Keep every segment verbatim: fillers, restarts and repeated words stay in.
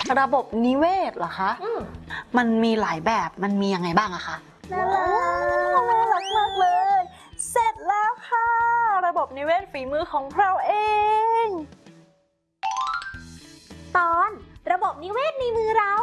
ระบบนิเวศเหรอคะมันมีหลายแบบมันมียังไงบ้างอะคะน่ารักน่ารักมากเลยเสร็จแล้วค่ะระบบนิเวศฝีมือของเราเองตอนระบบนิเวศในมือเรา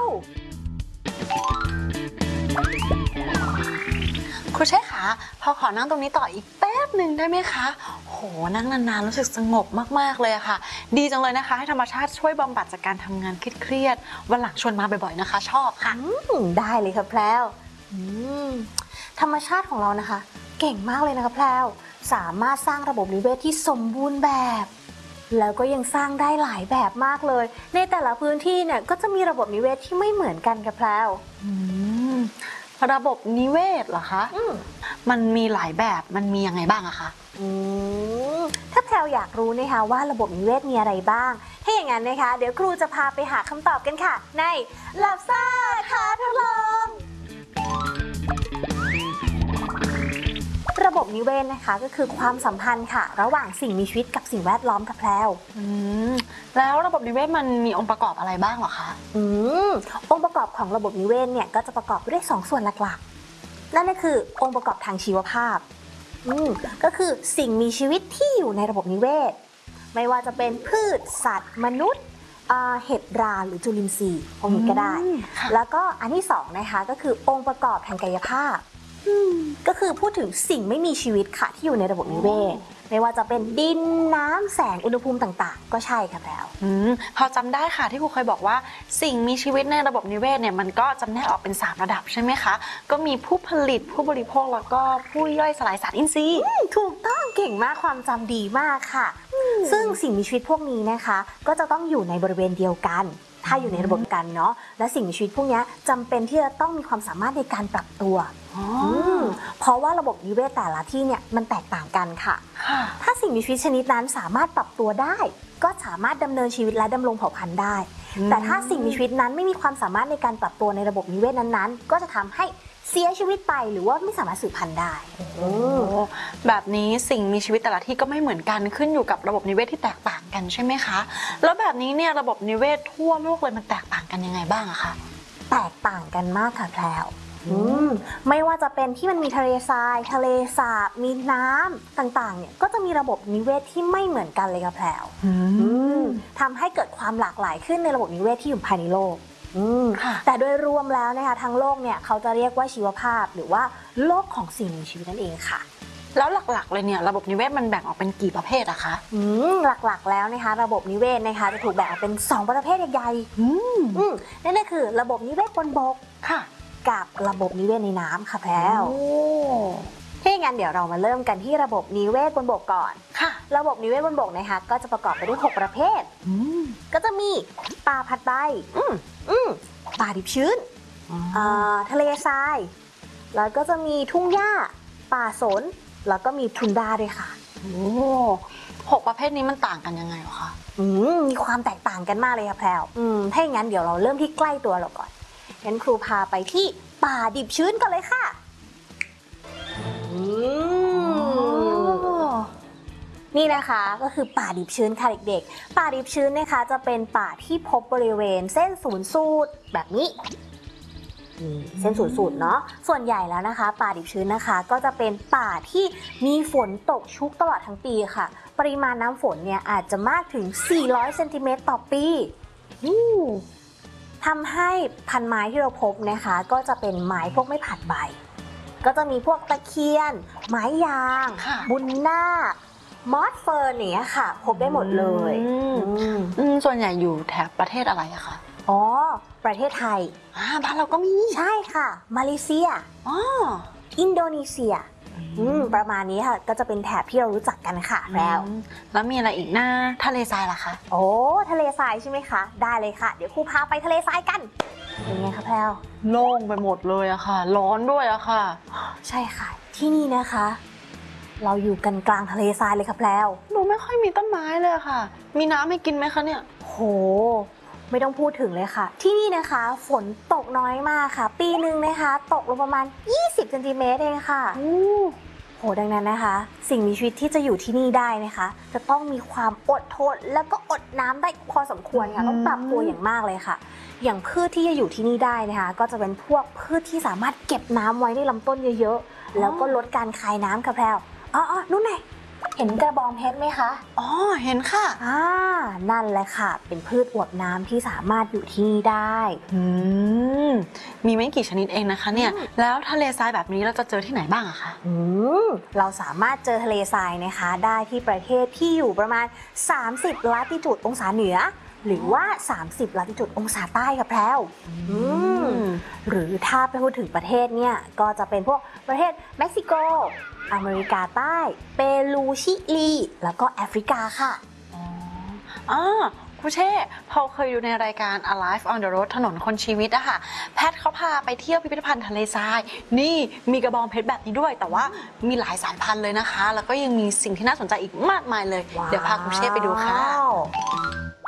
ครูเชษคะพอขอนั่งตรงนี้ต่ออีกแป๊บหนึ่งได้ไหมคะโหนั่งนานๆรู้สึกสงบมากๆเลยอะค่ะดีจังเลยนะคะให้ธรรมชาติช่วยบำบัดจากการทำงานเครียดๆวันหลังชวนมาบ่อยๆนะคะชอบค่ะได้เลยค่ะแพรวธรรมชาติของเรานะคะเก่งมากเลยนะคะแพรวสามารถสร้างระบบนิเวศที่สมบูรณ์แบบแล้วก็ยังสร้างได้หลายแบบมากเลยในแต่ละพื้นที่เนี่ยก็จะมีระบบนิเวศที่ไม่เหมือนกันค่ะแพรวระบบนิเวศเหรอคะมันมีหลายแบบมันมียังไงบ้างอะคะถ้าแพรวอยากรู้นะคะว่าระบบนิเวศมีอะไรบ้างถ้าอย่างนั้นนะคะเดี๋ยวครูจะพาไปหาคำตอบกันค่ะในหลับซ่าท้าทดลองระบบนิเวศนะคะก็คือความสัมพันธ์ค่ะระหว่างสิ่งมีชีวิตกับสิ่งแวดล้อมค่ะแพรวแล้วระบบนิเวศมันมีองค์ประกอบอะไรบ้างเหรอคะอืมองค์ประกอบของระบบนิเวศเนี่ยก็จะประกอบด้วยสองส่วนหลักๆนั่นก็คือองค์ประกอบทางชีวภาพอืมก็คือสิ่งมีชีวิตที่อยู่ในระบบนิเวศไม่ว่าจะเป็นพืชสัตว์มนุษย์เห็ดราหรือจุลินทรีย์พวกนี้ก็ได้แล้วก็อันที่สองนะคะก็คือองค์ประกอบทางกายภาพก็คือพูดถึงสิ่งไม่มีชีวิตค่ะที่อยู่ในระบบนิเวศไม่ว่าจะเป็นดินน้ำแสงอุณหภูมิต่างๆก็ใช่ค่ะแล้วพอจำได้ค่ะที่ครูเคยบอกว่าสิ่งมีชีวิตในระบบนิเวศเนี่ยมันก็จำแนกออกเป็นสามระดับใช่ไหมคะก็มีผู้ผลิตผู้บริโภคแล้วก็ผู้ย่อยสลายสารอินทรีย์ถูกต้องเก่งมากความจำดีมากค่ะซึ่งสิ่งมีชีวิตพวกนี้นะคะก็จะต้องอยู่ในบริเวณเดียวกันถ้าอยู่ในระบบกันเนาะและสิ่งมีชีวิตพวกนี้จำเป็นที่จะต้องมีความสามารถในการปรับตัวเพราะว่าระบบนิเวศแต่ละที่เนี่ยมันแตกต่างกันค่ะถ้าสิ่งมีชีวิตชนิดนั้นสามารถปรับตัวได้ก็สามารถดำเนินชีวิตและดำรงเผ่าพันธุ์ได้แต่ถ้าสิ่งมีชีวิตนั้นไม่มีความสามารถในการปรับตัวในระบบนิเวศนั้นๆก็จะทำให้เสียชีวิตไปหรือว่าไม่สามารถสืบพันธุ์ได้แบบนี้สิ่งมีชีวิตแต่ละที่ก็ไม่เหมือนกันขึ้นอยู่กับระบบนิเวศที่แตกต่างกันใช่ไหมคะแล้วแบบนี้เนี่ยระบบนิเวศทั่วโลกเลยมันแตกต่างกันยังไงบ้างอะคะแตกต่างกันมากค่ะแพรวไม่ว่าจะเป็นที่มันมีทะเลทรายทะเลสาบมีน้ำต่างๆเนี่ยก็จะมีระบบนิเวศที่ไม่เหมือนกันเลยค่ะแพรวทำให้เกิดความหลากหลายขึ้นในระบบนิเวศที่อยู่ภายในโลกแต่โดยรวมแล้วนะคะทั้งโลกเนี่ยเขาจะเรียกว่าชีวภาพหรือว่าโลกของสิ่งมีชีวิตนั่นเองค่ะแล้วหลักๆเลยเนี่ยระบบนิเวศมันแบ่งออกเป็นกี่ประเภทอะคะอืมหลักๆแล้วนะคะระบบนิเวศนะคะจะถูกแบ่งออกเป็นสองประเภทใหญ่ๆนั่นก็คือระบบนิเวศบนบกค่ะกับระบบนิเวศในน้ำค่ะแพรวถ้าอย่างนั้นเดี๋ยวเรามาเริ่มกันที่ระบบนิเวศบนบกก่อนค่ะระบบนิเวศบนบกนะคะก็จะประกอบไปด้วยหกประเภทก็จะมีป่าพัดใบป่าดิบชื้นทะเลทรายแล้วก็จะมีทุ่งหญ้าป่าสนแล้วก็มีทุนดาด้วยค่ะโอ้หกประเภทนี้มันต่างกันยังไงหรอคะมีความแตกต่างกันมากเลยค่ะแพรวถ้าอย่างนั้นเดี๋ยวเราเริ่มที่ใกล้ตัวเราก่อนงั้นครูพาไปที่ป่าดิบชื้นกันเลยค่ะนี่นะคะก็คือป่าดิบชื้นค่ะเด็กๆป่าดิบชื้นนะคะจะเป็นป่าที่พบบริเวณเส้นศูนย์สูตรแบบนี้เส้นศูนย์สูตรเนาะส่วนใหญ่แล้วนะคะป่าดิบชื้นนะคะก็จะเป็นป่าที่มีฝนตกชุกตลอดทั้งปีค่ะปริมาณน้ำฝนเนี่ยอาจจะมากถึงสี่ร้อยเซนติเมตรต่อปีทำให้พันไม้ที่เราพบนะคะก็จะเป็นไม้พวกไม้ผลัดใบก็จะมีพวกตะเคียนไม้ยางบุญนาคมอสเฟิร์นอย่างเงี้ยค่ะพบได้หมดเลยส่วนใหญ่อยู่แถบประเทศอะไรอะคะอ๋อประเทศไทยบ้านเราก็มีใช่ค่ะมาเลเซียอ๋ออินโดนีเซียประมาณนี้ค่ะก็จะเป็นแถบที่เรารู้จักกันค่ะแล้วแล้วมีอะไรอีกหน้าทะเลทรายล่ะคะโอ้ทะเลทรายใช่ไหมคะได้เลยค่ะเดี๋ยวครูพาไปทะเลทรายกันเป็นไงคะแพรวโล่งไปหมดเลยอะค่ะร้อนด้วยอะค่ะใช่ค่ะที่นี่นะคะเราอยู่กันกลางทะเลทรายเลยค่ะแพรวดูไม่ค่อยมีต้นไม้เลยค่ะมีน้ำให้กินไหมคะเนี่ยโหไม่ต้องพูดถึงเลยค่ะที่นี่นะคะฝนตกน้อยมากค่ะปีหนึ่งนะคะตกลงประมาณยี่สิบเซนติเมตรเองค่ะโหดังนั้นนะคะสิ่งมีชีวิตที่จะอยู่ที่นี่ได้นะคะจะต้องมีความอดทนแล้วก็อดน้ำได้พอสมควรค่ะต้องปรับตัวอย่างมากเลยค่ะอย่างพืชที่จะอยู่ที่นี่ได้นะคะก็จะเป็นพวกพืชที่สามารถเก็บน้ำไว้ในลำต้นเยอะๆแล้วก็ลดการคายน้ำค่ะแพรวอ๋อๆนู่นไงเห็นกระบองเพชรไหมคะอ๋อเห็นค่ะอ่านั่นแหละค่ะเป็นพืชอวบน้ำที่สามารถอยู่ที่นี่ได้อืมมีไม่กี่ชนิดเองนะคะเนี่ยแล้วทะเลทรายแบบนี้เราจะเจอที่ไหนบ้างอะคะอืมเราสามารถเจอทะเลทรายนะคะได้ที่ประเทศที่อยู่ประมาณสามสิบลัติจูดองศาเหนือหรือว่าสามสิบลัติจูดองศาใต้ค่ะแพรวอืมหรือถ้าไปพูดถึงประเทศเนี่ยก็จะเป็นพวกประเทศเม็กซิโกอเมริกาใต้เปรูชิลีแล้วก็แอฟริกาค่ะอ๋อครูเช่พอเคยดูในรายการ Alive on the Road ถนนคนชีวิตอะค่ะแพทเขาพาไปเที่ยวพิพิธภัณฑ์ทะเลทรายนี่มีกระบองเพชรแบบนี้ด้วยแต่ว่ามีหลายสายพันธุ์เลยนะคะ แล้วก็ยังมีสิ่งที่น่าสนใจอีกมากมายเลย เดี๋ยวพาครูเช่ไปดูค่ะว้าว